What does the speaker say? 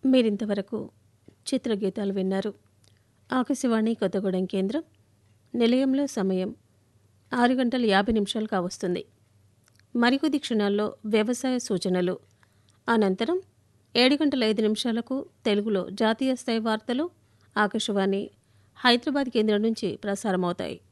మీరింతవరకు చిత్రగీతాలు విన్నారు. ఆకాశవాణి కొత్తగూడెం కేంద్రం. నిలయంలో సమయం 6:50 కావస్తుంది. మరికొద్ది క్షణాల్లో వ్యవసాయ సూచనలు. అనంతరం 7:05 తెలుగులో జాతీయ స్థాయి వార్తలు ఆకాశవాణి హైదరాబాద్ కేంద్రం నుంచి ప్రసారమవుతాయి.